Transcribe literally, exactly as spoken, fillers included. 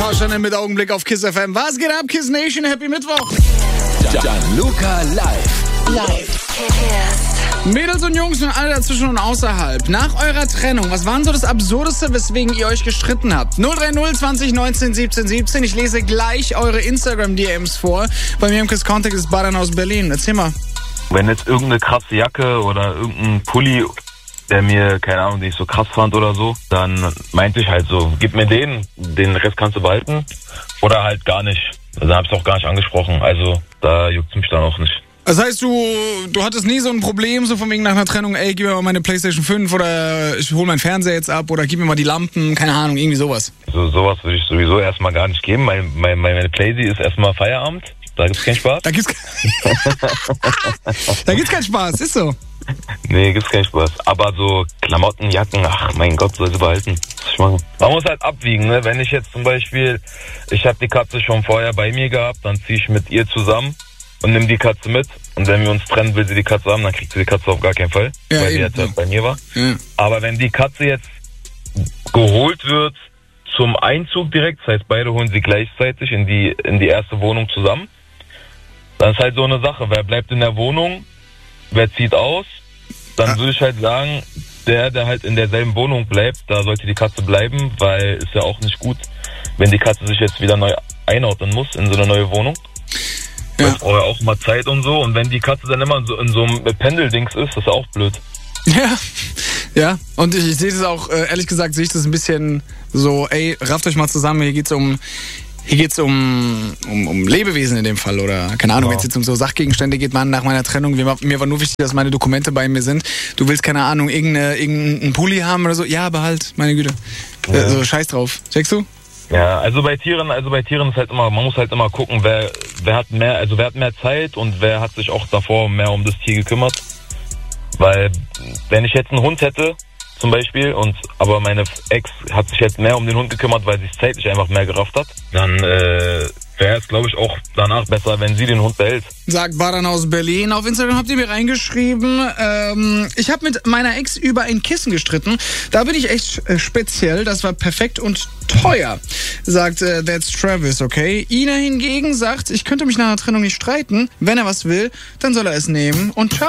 Fahrscheine mit Augenblick auf Kiss F M. Was geht ab, Kiss Nation? Happy Mittwoch. Gianluca live. Live. Kiss. Mädels und Jungs und alle dazwischen und außerhalb. Nach eurer Trennung, was war denn so das Absurdeste, weswegen ihr euch gestritten habt? null drei null zwanzig neunzehn siebzehn siebzehn. Ich lese gleich eure Instagram-D Ms vor. Bei mir im Kiss Contact ist Baran aus Berlin. Erzähl mal. Wenn jetzt irgendeine krasse Jacke oder irgendein Pulli, der mir, keine Ahnung, den ich so krass fand oder so, dann meinte ich halt so, gib mir den, den Rest kannst du behalten oder halt gar nicht. Also hab ich es auch gar nicht angesprochen, also da juckt's mich dann auch nicht. Das heißt, du, du hattest nie so ein Problem, so von wegen nach einer Trennung, ey, gib mir mal meine PlayStation fünf oder ich hol meinen Fernseher jetzt ab oder gib mir mal die Lampen, keine Ahnung, irgendwie sowas. So, sowas würde ich sowieso erstmal gar nicht geben. Mein, mein, meine Playsee ist erstmal Feierabend, da gibt's keinen Spaß. Da gibt's, da gibt's keinen Spaß, ist so. Nee, gibt's keinen Spaß. Aber so Klamotten, Jacken, ach mein Gott, soll sie behalten. Was ich mache. Man muss halt abwiegen, ne? Wenn ich jetzt zum Beispiel, ich habe die Katze schon vorher bei mir gehabt, dann ziehe ich mit ihr zusammen und nimm die Katze mit. Und wenn wir uns trennen, will sie die Katze haben, dann kriegt sie die Katze auf gar keinen Fall, ja, weil eben, die jetzt ja. halt bei mir war. Ja. Aber wenn die Katze jetzt geholt wird zum Einzug direkt, das heißt beide holen sie gleichzeitig in die in die erste Wohnung zusammen, dann ist halt so eine Sache, wer bleibt in der Wohnung, wer zieht aus, dann Ah. würde ich halt sagen, der, der halt in derselben Wohnung bleibt, da sollte die Katze bleiben, weil ist ja auch nicht gut, wenn die Katze sich jetzt wieder neu einordnen muss in so eine neue Wohnung. Ja. Das braucht ja auch mal Zeit und so. Und wenn die Katze dann immer so in so einem Pendeldings ist, das ist auch blöd. Ja, ja. Und ich, ich sehe das auch, äh, ehrlich gesagt, sehe ich das ein bisschen so, ey, rafft euch mal zusammen, hier geht's um, hier geht's um, um, um Lebewesen in dem Fall oder, keine Ahnung, Genau. wenn es jetzt um so Sachgegenstände geht, man, nach meiner Trennung, mir war, mir war nur wichtig, dass meine Dokumente bei mir sind. Du willst, keine Ahnung, irgendeine, irgendeinen Pulli haben oder so, ja, behalt, meine Güte. Ja. Äh, so, scheiß drauf. Checkst du? Ja, also bei Tieren, also bei Tieren ist halt immer, man muss halt immer gucken, wer, wer hat mehr, also wer hat mehr Zeit und wer hat sich auch davor mehr um das Tier gekümmert. Weil, wenn ich jetzt einen Hund hätte, zum Beispiel, und aber meine Ex hat sich jetzt mehr um den Hund gekümmert, weil sie es zeitlich einfach mehr gerafft hat, dann äh, wäre es, glaube ich, auch danach besser, wenn sie den Hund behält. Sagt Baran aus Berlin. Auf Instagram habt ihr mir reingeschrieben, ähm, ich habe mit meiner Ex über ein Kissen gestritten. Da bin ich echt äh, speziell. Das war perfekt und teuer, sagt äh, That's Travis, okay? Ina hingegen sagt, ich könnte mich nach einer Trennung nicht streiten. Wenn er was will, dann soll er es nehmen und ciao.